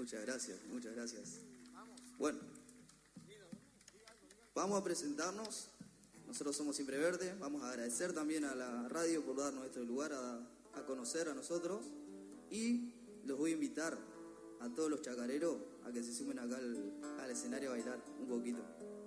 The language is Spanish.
Muchas gracias, muchas gracias. Bueno, vamos a presentarnos. Nosotros somos Siempre Verde. Vamos a agradecer también a la radio por darnos este lugar a conocer a nosotros. Y los voy a invitar a todos los chacareros a que se sumen acá al escenario a bailar un poquito.